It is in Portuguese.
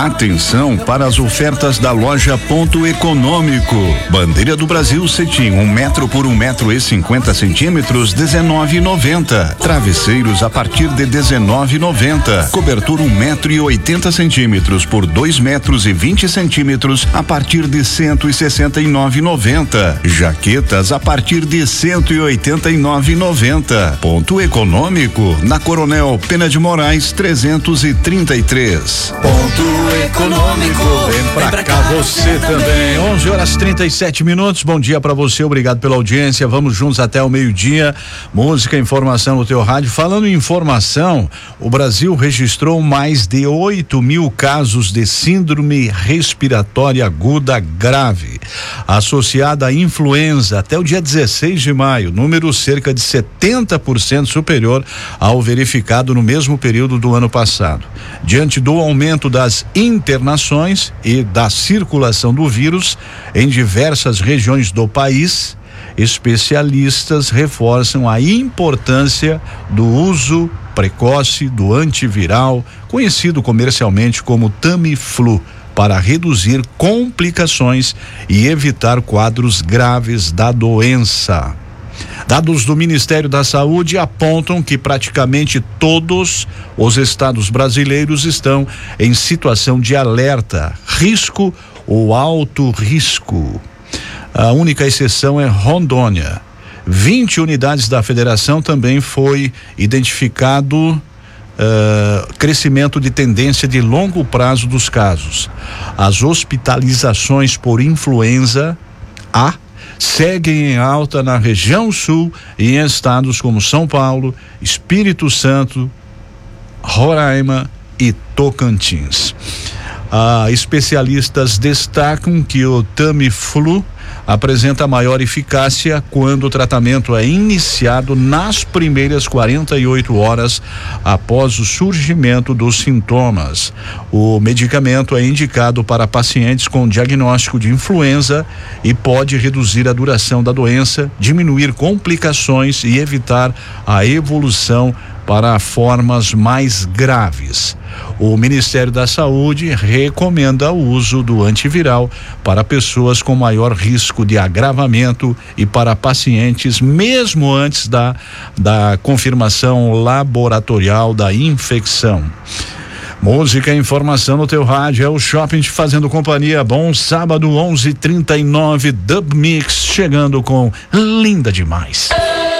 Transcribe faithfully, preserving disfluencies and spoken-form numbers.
Atenção para as ofertas da loja Ponto Econômico. Bandeira do Brasil cetim, um metro por um metro e cinquenta centímetros, dezenove e noventa. Travesseiros a partir de dezenove e noventa. Cobertura um metro e oitenta centímetros por dois metros e vinte centímetros a partir de cento e sessenta e nove e noventa. Jaquetas a partir de cento e oitenta e nove e noventa. Ponto Econômico na Coronel Pena de Moraes trezentos e trinta e três. Ponto Econômico. Vem pra, Vem pra cá, cá você também. onze horas e trinta e sete minutos. Bom dia pra você, obrigado pela audiência. Vamos juntos até o meio-dia. Música, informação no teu rádio. Falando em informação, o Brasil registrou mais de oito mil casos de síndrome respiratória aguda grave, associada à influenza até o dia dezesseis de maio, número cerca de setenta por cento superior ao verificado no mesmo período do ano passado. Diante do aumento das internações e da circulação do vírus em diversas regiões do país, especialistas reforçam a importância do uso precoce do antiviral, conhecido comercialmente como Tamiflu, para reduzir complicações e evitar quadros graves da doença. Dados do Ministério da Saúde apontam que praticamente todos os estados brasileiros estão em situação de alerta, risco ou alto risco. A única exceção é Rondônia. vinte unidades da federação também foi identificado Uh, crescimento de tendência de longo prazo dos casos. As hospitalizações por influenza A seguem em alta na região sul e em estados como São Paulo, Espírito Santo, Roraima e Tocantins. Ah, especialistas destacam que o Tamiflu apresenta maior eficácia quando o tratamento é iniciado nas primeiras quarenta e oito horas após o surgimento dos sintomas. O medicamento é indicado para pacientes com diagnóstico de influenza e pode reduzir a duração da doença, diminuir complicações e evitar a evolução para formas mais graves. O Ministério da Saúde recomenda o uso do antiviral para pessoas com maior risco de agravamento e para pacientes mesmo antes da, da confirmação laboratorial da infecção. Música e informação no teu rádio, é o Shopping te fazendo companhia. Bom sábado, onze e trinta e nove, Dub Mix chegando com Linda Demais.